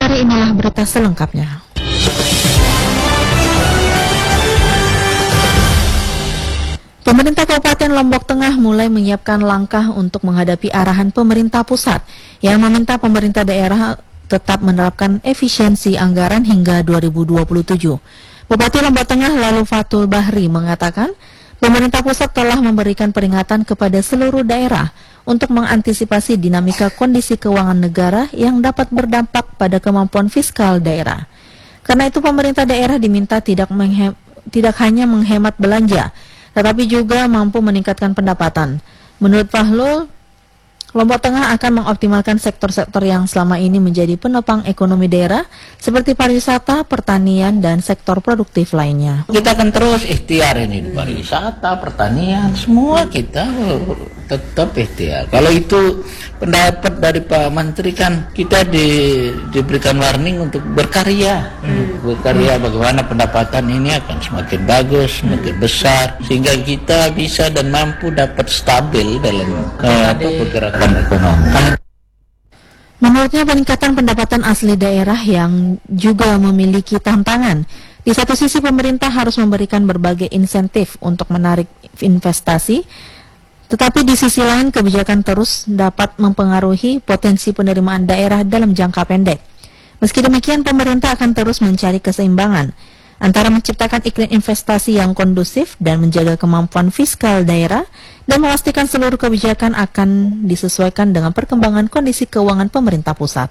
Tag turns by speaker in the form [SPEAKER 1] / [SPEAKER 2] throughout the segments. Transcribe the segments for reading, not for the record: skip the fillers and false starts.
[SPEAKER 1] Lestari, inilah berita selengkapnya. Pemerintah Kabupaten Lombok Tengah mulai menyiapkan langkah untuk menghadapi arahan pemerintah pusat yang meminta pemerintah daerah tetap menerapkan efisiensi anggaran hingga 2027. Bupati Lombok Tengah Lalu Fatul Bahri mengatakan pemerintah pusat telah memberikan peringatan kepada seluruh daerah untuk mengantisipasi dinamika kondisi keuangan negara yang dapat berdampak pada kemampuan fiskal daerah. Karena itu pemerintah daerah diminta tidak hanya menghemat belanja, tetapi juga mampu meningkatkan pendapatan. Menurut Fahlul, Lombok Tengah akan mengoptimalkan sektor-sektor yang selama ini menjadi penopang ekonomi daerah seperti pariwisata, pertanian, dan sektor produktif lainnya.
[SPEAKER 2] Kita akan terus ikhtiar ini, pariwisata, pertanian, semua kita tetap ikhtiar. Kalau itu pendapat dari Pak Menteri kan kita diberikan warning untuk berkarya. Berkarya bagaimana pendapatan ini akan semakin bagus, semakin besar, sehingga kita bisa dan mampu dapat stabil dalam pergerakan ekonomi.
[SPEAKER 1] Menurutnya peningkatan pendapatan asli daerah yang juga memiliki tantangan. Di satu sisi pemerintah harus memberikan berbagai insentif untuk menarik investasi, tetapi di sisi lain kebijakan terus dapat mempengaruhi potensi penerimaan daerah dalam jangka pendek. Meski demikian pemerintah akan terus mencari keseimbangan antara menciptakan iklim investasi yang kondusif dan menjaga kemampuan fiskal daerah dan memastikan seluruh kebijakan akan disesuaikan dengan perkembangan kondisi keuangan pemerintah pusat.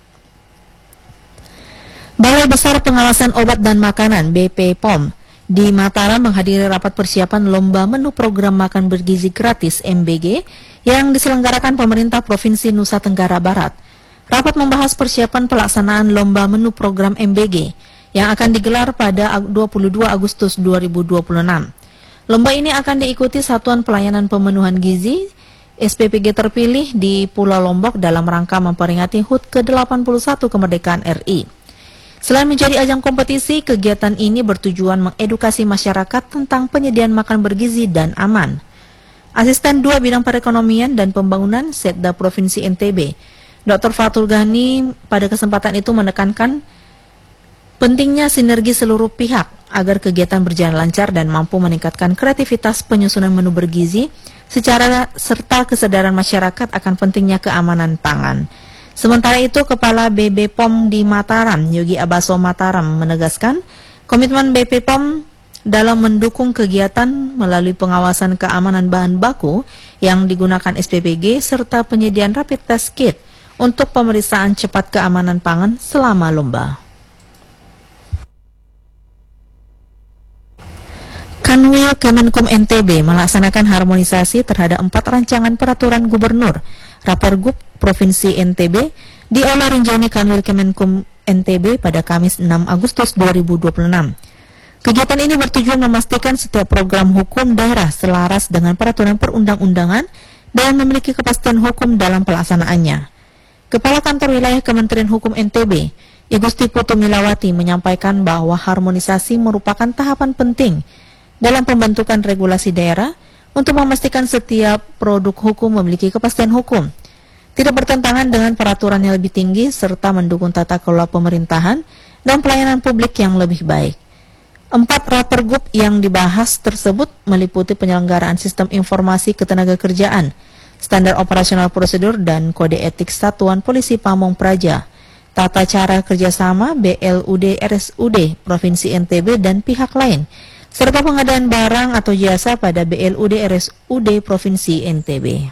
[SPEAKER 1] Balai Besar Pengawasan Obat dan Makanan BP POM di Mataram menghadiri rapat persiapan Lomba Menu Program Makan Bergizi Gratis MBG yang diselenggarakan pemerintah Provinsi Nusa Tenggara Barat. Rapat membahas persiapan pelaksanaan Lomba Menu Program MBG yang akan digelar pada 22 Agustus 2026. Lomba ini akan diikuti Satuan Pelayanan Pemenuhan Gizi SPPG terpilih di Pulau Lombok dalam rangka memperingati HUT ke-81 kemerdekaan RI. Selain menjadi ajang kompetisi, kegiatan ini bertujuan mengedukasi masyarakat tentang penyediaan makan bergizi dan aman. Asisten 2 Bidang Perekonomian dan Pembangunan Setda Provinsi NTB, Dr. Fatul Ghani pada kesempatan itu menekankan pentingnya sinergi seluruh pihak agar kegiatan berjalan lancar dan mampu meningkatkan kreativitas penyusunan menu bergizi serta kesadaran masyarakat akan pentingnya keamanan pangan. Sementara itu, Kepala BB POM di Mataram, Yogi Abaso Mataram, menegaskan komitmen BP POM dalam mendukung kegiatan melalui pengawasan keamanan bahan baku yang digunakan SPPG serta penyediaan rapid test kit untuk pemeriksaan cepat keamanan pangan selama lomba. Kanwil Kemenkum NTB melaksanakan harmonisasi terhadap 4 rancangan peraturan gubernur Rapergub Provinsi NTB di Aula Rinjani Kanwil Kemenkum NTB pada Kamis 6 Agustus 2026. Kegiatan ini bertujuan memastikan setiap program hukum daerah selaras dengan peraturan perundang-undangan dan memiliki kepastian hukum dalam pelaksanaannya. Kepala Kantor Wilayah Kementerian Hukum NTB, Igusti Putu Milawati, menyampaikan bahwa harmonisasi merupakan tahapan penting dalam pembentukan regulasi daerah untuk memastikan setiap produk hukum memiliki kepastian hukum, tidak bertentangan dengan peraturan yang lebih tinggi, serta mendukung tata kelola pemerintahan dan pelayanan publik yang lebih baik. 4 Rapergub yang dibahas tersebut meliputi penyelenggaraan sistem informasi ketenagakerjaan, standar operasional prosedur dan kode etik Satuan Polisi Pamong Praja, tata cara kerjasama BLUD RSUD Provinsi NTB dan pihak lain, serta pengadaan barang atau jasa pada BLUD RSUD Provinsi NTB.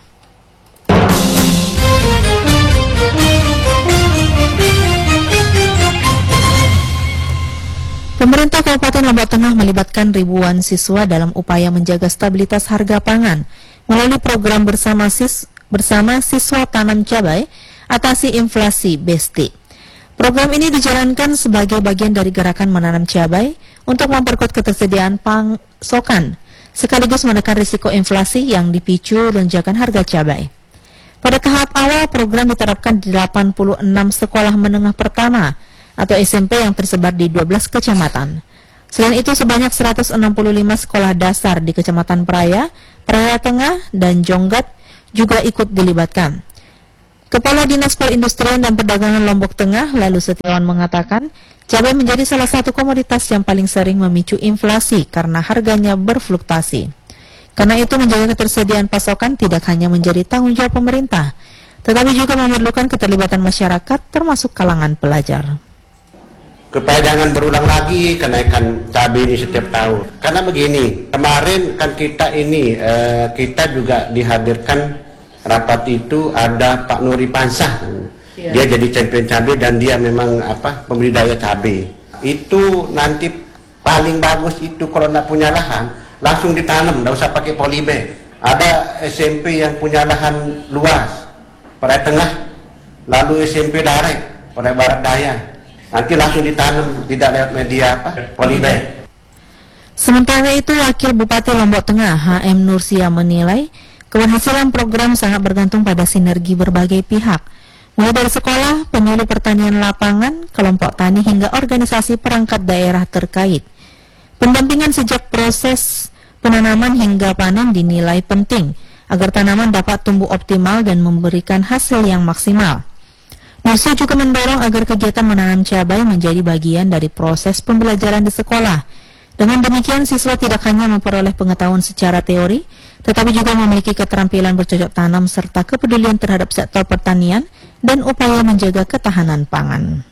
[SPEAKER 1] Pemerintah Kabupaten Lombok Tengah melibatkan ribuan siswa dalam upaya menjaga stabilitas harga pangan melalui program bersama siswa tanam cabai atasi inflasi BESTI. Program ini dijalankan sebagai bagian dari gerakan menanam cabai untuk memperkuat ketersediaan pasokan, sekaligus menekan risiko inflasi yang dipicu lonjakan harga cabai. Pada tahap awal, program diterapkan di 86 sekolah menengah pertama atau SMP yang tersebar di 12 kecamatan. Selain itu, sebanyak 165 sekolah dasar di Kecamatan Praia, Praia Tengah, dan Jonggat juga ikut dilibatkan. Kepala Dinas Perindustrian dan Perdagangan Lombok Tengah, Lalu Setiawan mengatakan, cabai menjadi salah satu komoditas yang paling sering memicu inflasi karena harganya berfluktuasi. Karena itu menjaga ketersediaan pasokan tidak hanya menjadi tanggung jawab pemerintah, tetapi juga memerlukan keterlibatan masyarakat termasuk kalangan pelajar.
[SPEAKER 3] Supaya jangan berulang lagi kenaikan cabai ini setiap tahun. Karena begini, kemarin kan kita juga dihadirkan rapat itu ada Pak Nuri Pansah. Dia jadi champion cabai dan dia memang pembudidaya cabai. Itu nanti paling bagus itu kalau nggak punya lahan langsung ditanam, nggak usah pakai polybag. Ada SMP yang punya lahan luas, Parai Tengah, lalu SMP Darek, Parai Barat Daya. Nanti langsung ditanam, tidak lewat media polybag.
[SPEAKER 1] Sementara itu, Wakil Bupati Lombok Tengah HM Nursia menilai keberhasilan program sangat bergantung pada sinergi berbagai pihak, mulai dari sekolah, penyuluh pertanian lapangan, kelompok tani hingga organisasi perangkat daerah terkait. Pendampingan sejak proses penanaman hingga panen dinilai penting agar tanaman dapat tumbuh optimal dan memberikan hasil yang maksimal. Nursia juga mendorong agar kegiatan menanam cabai menjadi bagian dari proses pembelajaran di sekolah. Dengan demikian, siswa tidak hanya memperoleh pengetahuan secara teori, tetapi juga memiliki keterampilan bercocok tanam serta kepedulian terhadap sektor pertanian dan upaya menjaga ketahanan pangan.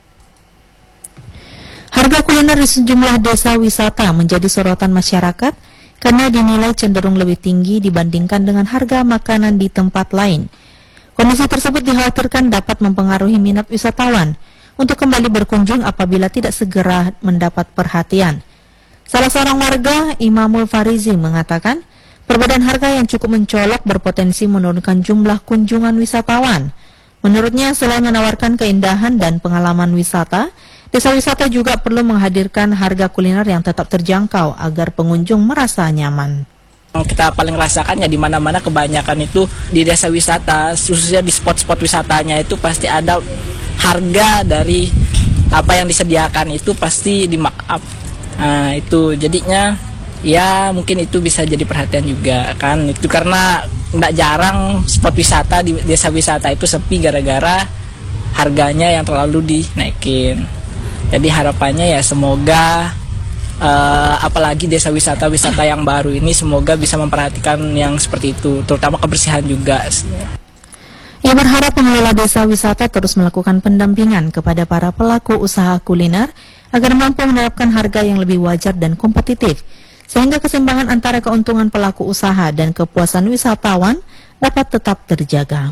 [SPEAKER 1] Harga kuliner di sejumlah desa wisata menjadi sorotan masyarakat karena dinilai cenderung lebih tinggi dibandingkan dengan harga makanan di tempat lain. Kondisi tersebut dikhawatirkan dapat mempengaruhi minat wisatawan untuk kembali berkunjung apabila tidak segera mendapat perhatian. Salah seorang warga, Imamul Farizi, mengatakan perbedaan harga yang cukup mencolok berpotensi menurunkan jumlah kunjungan wisatawan. Menurutnya, selain menawarkan keindahan dan pengalaman wisata, desa wisata juga perlu menghadirkan harga kuliner yang tetap terjangkau agar pengunjung merasa nyaman.
[SPEAKER 4] Kita paling rasakan ya di mana-mana kebanyakan itu di desa wisata, khususnya di spot-spot wisatanya itu pasti ada harga dari apa yang disediakan itu pasti di markup. Nah, itu jadinya ya mungkin itu bisa jadi perhatian juga kan. Itu karena tidak jarang spot wisata di desa wisata itu sepi gara-gara harganya yang terlalu dinaikin. Jadi harapannya ya semoga apalagi desa wisata yang baru ini semoga bisa memperhatikan yang seperti itu, terutama kebersihan juga.
[SPEAKER 1] Ia berharap pengelola desa wisata terus melakukan pendampingan kepada para pelaku usaha kuliner agar mampu menerapkan harga yang lebih wajar dan kompetitif, sehingga keseimbangan antara keuntungan pelaku usaha dan kepuasan wisatawan dapat tetap terjaga.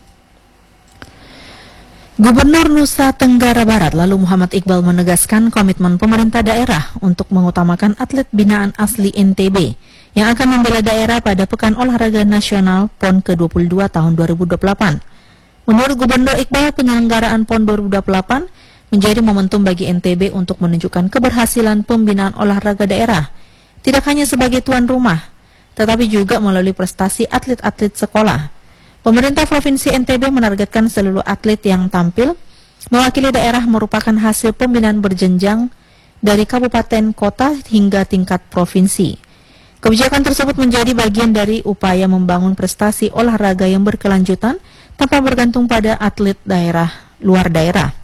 [SPEAKER 1] Gubernur Nusa Tenggara Barat lalu Muhammad Iqbal menegaskan komitmen pemerintah daerah untuk mengutamakan atlet binaan asli NTB yang akan membela daerah pada Pekan Olahraga Nasional PON ke-22 tahun 2028. Menurut Gubernur Iqbal, penyelenggaraan PON 2028 menjadi momentum bagi NTB untuk menunjukkan keberhasilan pembinaan olahraga daerah, tidak hanya sebagai tuan rumah, tetapi juga melalui prestasi atlet-atlet sekolah. Pemerintah Provinsi NTB menargetkan seluruh atlet yang tampil mewakili daerah merupakan hasil pembinaan berjenjang dari kabupaten, kota, hingga tingkat provinsi. Kebijakan tersebut menjadi bagian dari upaya membangun prestasi olahraga yang berkelanjutan tanpa bergantung pada atlet luar daerah.